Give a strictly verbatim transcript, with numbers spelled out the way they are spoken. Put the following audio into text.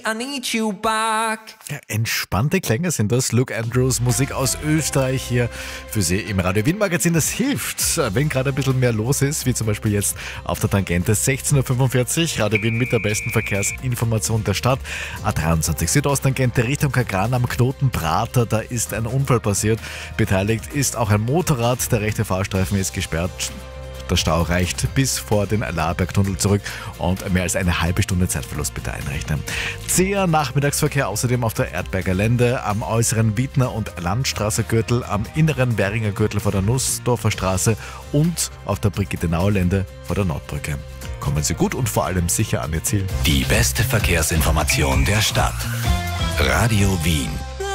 I need you back. Ja, entspannte Klänge sind das. Luke Andrews, Musik aus Österreich hier für Sie im Radio Wien Magazin. Das hilft, wenn gerade ein bisschen mehr los ist, wie zum Beispiel jetzt auf der Tangente sechzehn Uhr fünfundvierzig. Radio Wien mit der besten Verkehrsinformation der Stadt. A dreiundzwanzig Südosttangente Richtung Kagran am Knoten Prater. Da ist ein Unfall passiert. Beteiligt ist auch ein Motorrad. Der rechte Fahrstreifen ist gesperrt. Der Stau reicht bis vor den Laarbergtunnel zurück und mehr als eine halbe Stunde Zeitverlust bitte einrechnen. Zäher Nachmittagsverkehr außerdem auf der Erdberger Lände, am äußeren Wiedner- und Landstraße Gürtel, am inneren Währinger Gürtel vor der Nussdorfer Straße und auf der Brigittenauer Lände vor der Nordbrücke. Kommen Sie gut und vor allem sicher an Ihr Ziel. Die beste Verkehrsinformation der Stadt. Radio Wien.